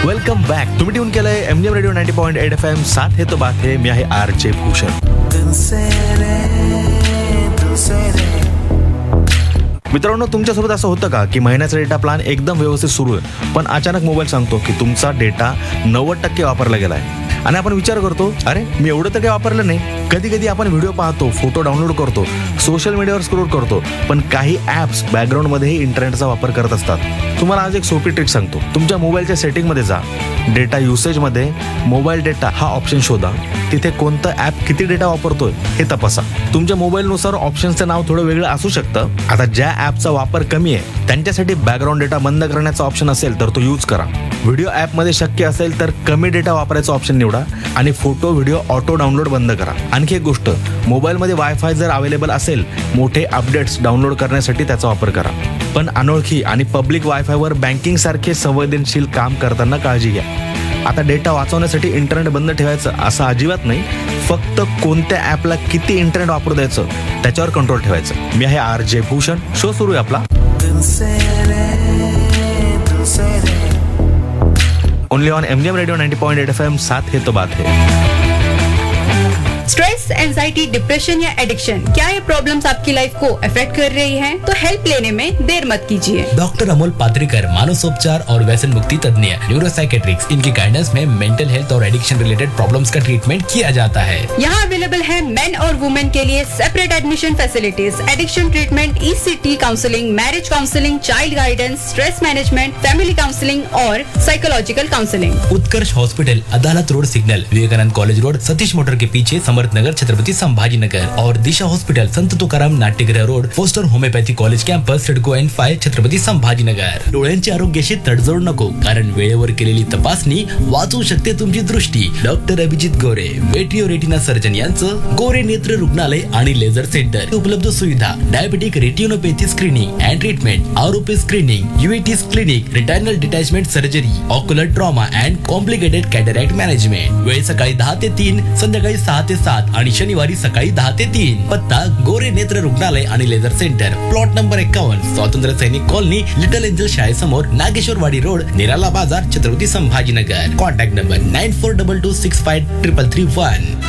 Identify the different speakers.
Speaker 1: Welcome back. तुम्ही tune केलंय MGM radio 90.8 FM. साथ है तो बात है. मी आहे आरजे भूषण. मित्रांनो, तुमच्यासोबत असं होतं का की महिन्याचा डेटा प्लॅन एकदम व्यवस्थित सुरू आहे, पण अचानक मोबाईल सांगतो की तुमचा डेटा 90% वापरला गेलाय आणि आपण विचार करतो, अरे मी एवढं तर काही वापरलं नाही. कधी कधी आपण व्हिडिओ पाहतो, फोटो डाउनलोड करतो, सोशल मीडियावर स्क्रोल करतो, पण काही ॲप्स बॅकग्राऊंडमध्येही इंटरनेटचा वापर करत असतात. तुम्हाला आज एक सोपी ट्रिक सांगतो. तुमच्या मोबाईलच्या सेटिंगमध्ये जा, डेटा युसेजमध्ये मोबाईल डेटा हा ऑप्शन शोधा. तिथे कोणतं ॲप किती डेटा वापरतोय हे तपासा. तुमच्या मोबाईलनुसार ऑप्शनचं नाव थोडं वेगळं असू शकतं. आता ज्या ॲपचा वापर कमी आहे त्यांच्यासाठी बॅकग्राऊंड डेटा बंद करण्याचा ऑप्शन असेल तर तो यूज करा. व्हिडिओ ॲपमध्ये शक्य असेल तर कमी डेटा वापरायचा ऑप्शन निवडा आणि फोटो व्हिडिओ ऑटो डाउनलोड बंद करा. आणखी एक गोष्ट, मोबाईलमध्ये वायफाय जर अवेलेबल असेल, मोठे अपडेट्स डाउनलोड करण्यासाठी त्याचा वापर करा. पण अनोळखी आणि पब्लिक वायफायवर बँकिंग सारखे संवेदनशील काम करताना काळजी घ्या. आता डेटा वाचवण्यासाठी इंटरनेट बंद ठेवायचं असं अजिबात नाही. फक्त कोणत्या ॲपला किती इंटरनेट वापरू द्यायचं त्याच्यावर कंट्रोल ठेवायचं. मी आहे आरजे भूषण. शो सुरू आहे आपला only on MGM radio 90.8 FM. साथ है तो बात है.
Speaker 2: स्ट्रेस, एंजाइटी, डिप्रेशन या एडिक्शन, क्या ये प्रॉब्लम्स आपकी लाइफ को अफेक्ट कर रही हैं? तो हेल्प लेने में देर मत कीजिए.
Speaker 3: डॉक्टर अमोल पात्रिकर, मानसोपचार और व्यसन मुक्ति तज्ञ, न्यूरोसाइकेट्रिक्स, इनकी गाइडेंस में मेंटल हेल्थ और एडिक्शन रिलेटेड प्रॉब्लम्स का ट्रीटमेंट किया जाता है.
Speaker 2: यहाँ अवेलेबल है मेन और वुमेन के लिए separate admission facilities, addiction treatment, ECT counselling, marriage counselling, child guidance, stress management, family counselling और साइकोलॉजिकल काउंसलिंग.
Speaker 3: उत्कर्ष हॉस्पिटल, अदालत road signal, Vivekananda college road, Satish motor के पीछे, समर्थनगर, छत्रपति संभाजीनगर. और दिशा हॉस्पिटल, संत तुकाराम नाट्यगृह road, poster homeopathy college campus, CIDCO N5, Chhatrapati Sambhajinagar. डोळ्यांच्या आरोग्याशी तडजोड नको, कारण वेळेवर केलेली तपासणी वाचवू शकते तुमची दृष्टी. डॉक्टर अभिजित गोरे, मेट्रिओ रेटिना सर्जन यांचं गोरे नेत्र रुग्णालय आणि लेझर सेंटर. उपलब्ध सुविधा: diabetic retinopathy screening and treatment, आरोपी screening, UVT's clinic, रिटायनल detachment surgery, ocular trauma and complicated cataract management. वेळ सकाळी 10 ते 3, संध्याकाळी 6 ते 7 आणि शनिवारी सकाळी 10 ते 3. पत्ता: गोरे नेत्र रुग्णालय आणि लेझर सेंटर, प्लॉट नंबर 51, स्वातंत्र्य सैनिक colony, little angel शाळेसमोर, Nageshwarwadi road, निराला बाजार, छत्रपती संभाजीनगर. Contact number 9422653331.